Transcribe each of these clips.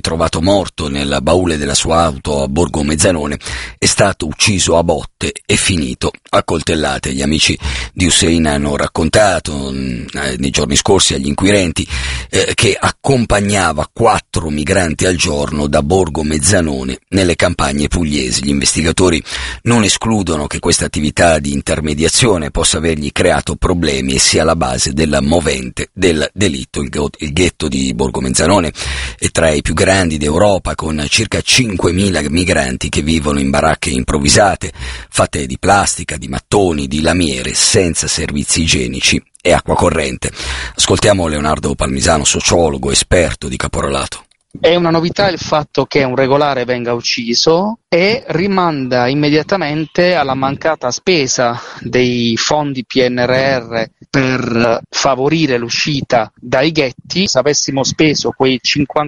trovato morto nel baule della sua auto a Borgo Mezzanone, è stato ucciso a botte e finito a coltellate. Gli amici di Hussein hanno raccontato nei giorni scorsi agli inquirenti che accompagnava 4 migranti al giorno da Borgo Mezzanone nelle campagne pugliesi. Gli investigatori non escludono che questa attività di intermediazione possa avergli creato problemi e sia la base della movente del delitto. Il ghetto di Borgo Mezzanone è tra i più grandi d'Europa, con circa 5.000 migranti che vivono in baracche improvvisate, fatte di plastica, di mattoni, di lamiere, senza servizi igienici e acqua corrente. Ascoltiamo Leonardo Palmisano, sociologo, esperto di caporalato. È una novità il fatto che un regolare venga ucciso e rimanda immediatamente alla mancata spesa dei fondi PNRR per favorire l'uscita dai ghetti. Se avessimo speso quei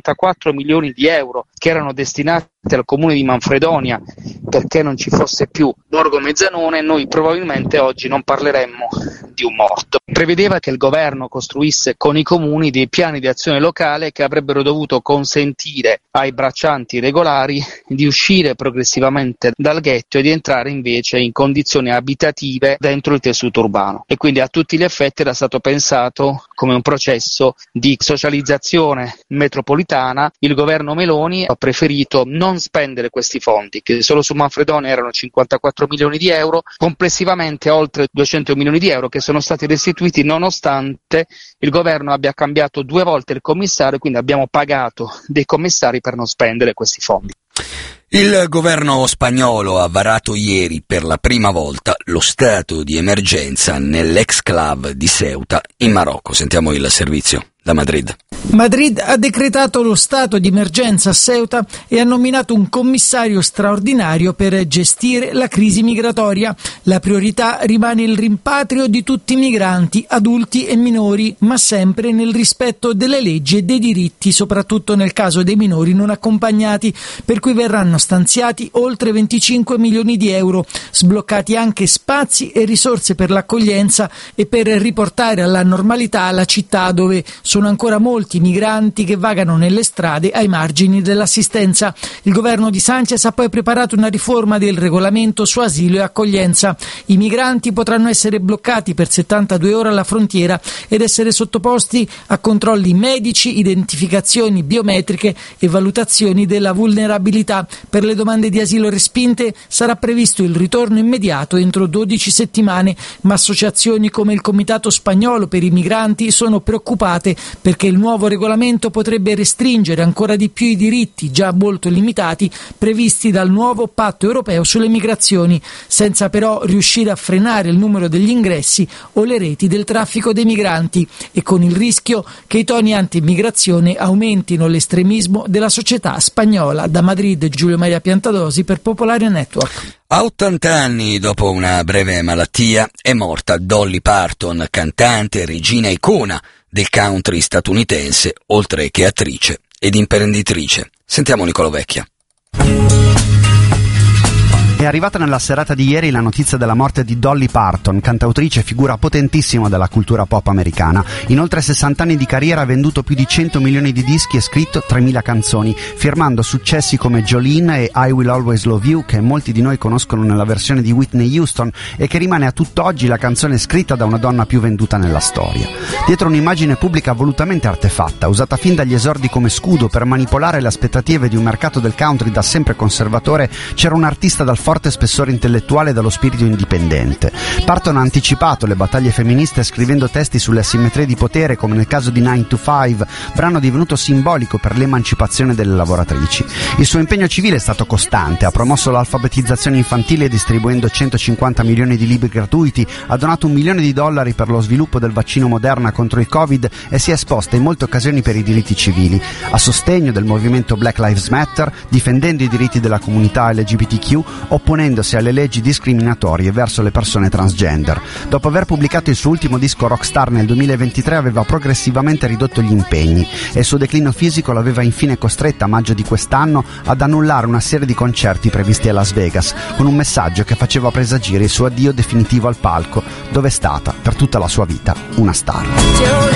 54 milioni di euro che erano destinati al comune di Manfredonia perché non ci fosse più Borgo Mezzanone, noi probabilmente oggi non parleremmo di un morto. Prevedeva che il governo costruisse con i comuni dei piani di azione locale che avrebbero dovuto consentire ai braccianti regolari di uscire progressivamente dal ghetto e di entrare invece in condizioni abitative dentro il tessuto urbano, e quindi a tutti gli effetti era stato pensato come un processo di socializzazione metropolitana. Il governo Meloni ha preferito non spendere questi fondi, che solo su Manfredonia erano 54 milioni di euro, complessivamente oltre 200 milioni di euro che sono stati restituiti nonostante il governo abbia cambiato 2 volte il commissario, quindi abbiamo pagato dei commissari per non spendere questi fondi. Il governo spagnolo ha varato ieri per la prima volta lo stato di emergenza nell'exclave di Ceuta in Marocco. Sentiamo il servizio da Madrid. Madrid ha decretato lo stato di emergenza a Ceuta e ha nominato un commissario straordinario per gestire la crisi migratoria. La priorità rimane il rimpatrio di tutti i migranti, adulti e minori, ma sempre nel rispetto delle leggi e dei diritti, soprattutto nel caso dei minori non accompagnati, per cui verranno stanziati oltre 25 milioni di euro, sbloccati anche spazi e risorse per l'accoglienza e per riportare alla normalità la città, dove sono ancora molti migranti che vagano nelle strade ai margini dell'assistenza. Il governo di Sánchez ha poi preparato una riforma del regolamento su asilo e accoglienza. I migranti potranno essere bloccati per 72 ore alla frontiera ed essere sottoposti a controlli medici, identificazioni biometriche e valutazioni della vulnerabilità. Per le domande di asilo respinte sarà previsto il ritorno immediato entro 12 settimane, ma associazioni come il Comitato Spagnolo per i Migranti sono preoccupate perché il nuovo regolamento potrebbe restringere ancora di più i diritti, già molto limitati, previsti dal nuovo patto europeo sulle migrazioni, senza però riuscire a frenare il numero degli ingressi o le reti del traffico dei migranti, e con il rischio che i toni anti-immigrazione aumentino l'estremismo della società spagnola. Da Madrid, Giulio Maria Piantadosi per Popolare Network. A 80 anni, dopo una breve malattia, è morta Dolly Parton, cantante, regina icona del country statunitense, oltre che attrice ed imprenditrice. Sentiamo Niccolò Vecchia. È arrivata nella serata di ieri la notizia della morte di Dolly Parton, cantautrice e figura potentissima della cultura pop americana. In oltre 60 anni di carriera ha venduto più di 100 milioni di dischi e scritto 3.000 canzoni, firmando successi come Jolene e I Will Always Love You, che molti di noi conoscono nella versione di Whitney Houston e che rimane a tutt'oggi la canzone scritta da una donna più venduta nella storia. Dietro un'immagine pubblica volutamente artefatta, usata fin dagli esordi come scudo per manipolare le aspettative di un mercato del country da sempre conservatore, c'era un artista dal forte spessore intellettuale e dallo spirito indipendente. Parton ha anticipato le battaglie femministe scrivendo testi sulle asimmetrie di potere, come nel caso di 9 to 5, brano divenuto simbolico per l'emancipazione delle lavoratrici. Il suo impegno civile è stato costante, ha promosso l'alfabetizzazione infantile distribuendo 150 milioni di libri gratuiti, ha donato $1 milione per lo sviluppo del vaccino Moderna contro il Covid e si è esposta in molte occasioni per i diritti civili, a sostegno del movimento Black Lives Matter, difendendo i diritti della comunità LGBTQ, opponendosi alle leggi discriminatorie verso le persone transgender. Dopo aver pubblicato il suo ultimo disco Rockstar nel 2023 aveva progressivamente ridotto gli impegni e il suo declino fisico l'aveva infine costretta a maggio di quest'anno ad annullare una serie di concerti previsti a Las Vegas, con un messaggio che faceva presagire il suo addio definitivo al palco, dove è stata per tutta la sua vita una star.